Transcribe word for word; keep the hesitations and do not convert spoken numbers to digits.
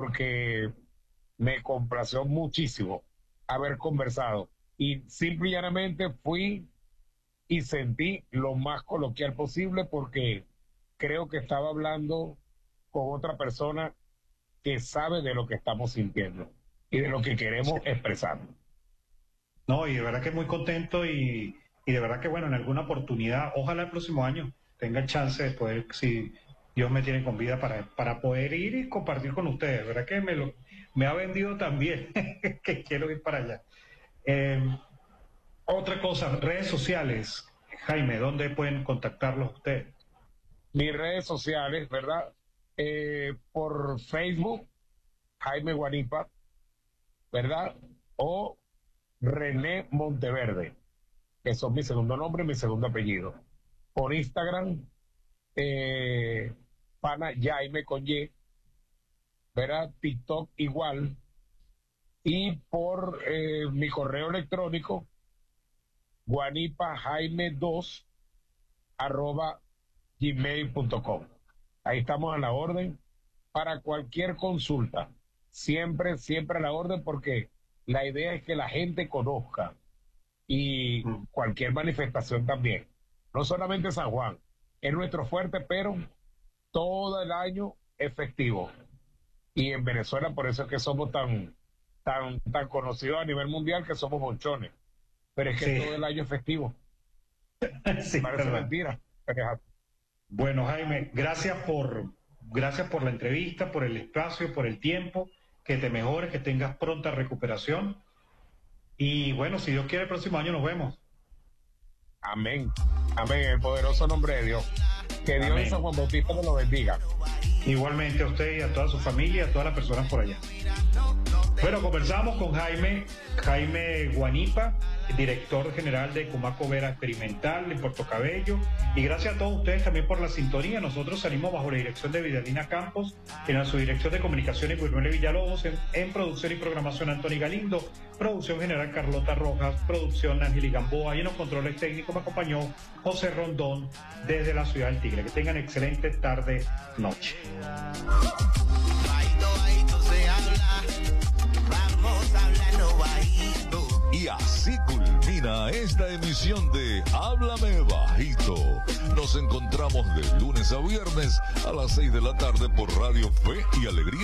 porque me complació muchísimo haber conversado. Y simple y llanamente fui y sentí lo más coloquial posible porque creo que estaba hablando con otra persona que sabe de lo que estamos sintiendo y de lo que queremos expresar. No, y de verdad que muy contento y, y de verdad que bueno, en alguna oportunidad, ojalá el próximo año tenga el chance de poder, si Dios me tiene con vida, para, para poder ir y compartir con ustedes. De verdad que me, lo, me ha vendido también que quiero ir para allá. Eh, otra cosa, redes sociales. Jaime, ¿dónde pueden contactarlos ustedes? Mis redes sociales, ¿verdad? Eh, por Facebook, Jaime Guanipa, ¿verdad? O René Monteverde, que son mi segundo nombre y mi segundo apellido. Por Instagram, eh, Pana Jaime con Y, ¿verdad? TikTok igual. Y por eh, mi correo electrónico, guanipa jaime dos arroba gmail punto com. Ahí estamos a la orden para cualquier consulta. Siempre, siempre a la orden, porque la idea es que la gente conozca y cualquier manifestación también. No solamente San Juan, es nuestro fuerte, pero todo el año es festivo. Y en Venezuela por eso es que somos tan, tan, tan conocidos a nivel mundial, que somos bonchones. Pero es que Sí. todo el año es festivo. Sí, Parece verdad. mentira. Bueno, Jaime, gracias por, gracias por la entrevista, por el espacio, por el tiempo. Que te mejores, que tengas pronta recuperación. Y bueno, si Dios quiere, el próximo año nos vemos. Amén. Amén. En el poderoso nombre de Dios. Que Dios Amén. y San Juan Bautista nos lo bendiga. Igualmente a usted y a toda su familia, a todas las personas por allá. Bueno, conversamos con Jaime, Jaime Guanipa, director general de Cumaco Vera Experimental en Puerto Cabello. Y gracias a todos ustedes también por la sintonía. Nosotros salimos bajo la dirección de Vidalina Campos, en su dirección de comunicaciones Wilmer Villalobos, en, en producción y programación Anthony Galindo, producción general Carlota Rojas, producción Ángel Gamboa, y en los controles técnicos me acompañó José Rondón desde la ciudad del Tigre. Que tengan excelente tarde, noche. Y así culmina esta emisión de Háblame Bajito. Nos encontramos de lunes a viernes a las seis de la tarde por Radio Fe y Alegría.